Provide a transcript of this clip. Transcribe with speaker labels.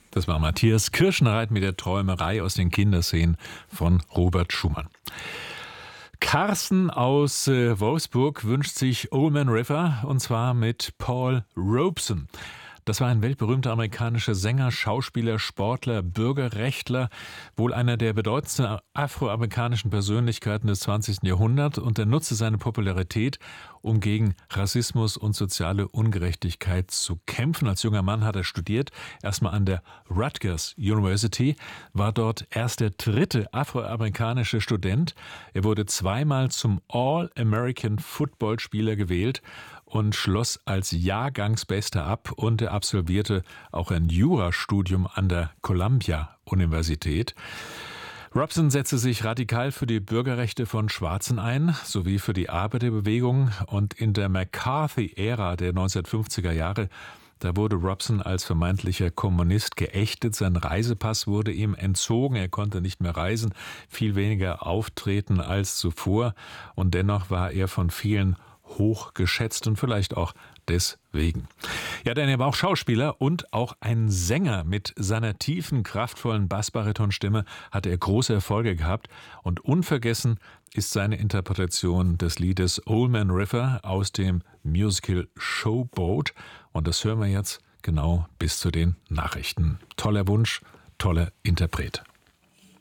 Speaker 1: Das war Matthias Kirschenreit mit der Träumerei aus den Kinderszenen von Robert Schumann. Carsten aus Wolfsburg wünscht sich Old Man River und zwar mit Paul Robeson. Das war ein weltberühmter amerikanischer Sänger, Schauspieler, Sportler, Bürgerrechtler, wohl einer der bedeutendsten afroamerikanischen Persönlichkeiten des 20. Jahrhunderts, und er nutzte seine Popularität, um gegen Rassismus und soziale Ungerechtigkeit zu kämpfen. Als junger Mann hat er studiert, erstmal an der Rutgers University, war dort erst der dritte afroamerikanische Student. Er wurde zweimal zum All-American Football-Spieler gewählt und schloss als Jahrgangsbester ab, und er absolvierte auch ein Jurastudium an der Columbia-Universität. Robeson setzte sich radikal für die Bürgerrechte von Schwarzen ein, sowie für die Arbeiterbewegung, und in der McCarthy-Ära der 1950er Jahre, da wurde Robeson als vermeintlicher Kommunist geächtet. Sein Reisepass wurde ihm entzogen. Er konnte nicht mehr reisen, viel weniger auftreten als zuvor. Und dennoch war er von vielen hoch geschätzt und vielleicht auch deswegen. Ja, denn er war auch Schauspieler und auch ein Sänger. Mit seiner tiefen, kraftvollen Bassbaritonstimme hat er große Erfolge gehabt, und unvergessen ist seine Interpretation des Liedes Old Man River aus dem Musical Showboat, und das hören wir jetzt genau bis zu den Nachrichten. Toller Wunsch, toller Interpret.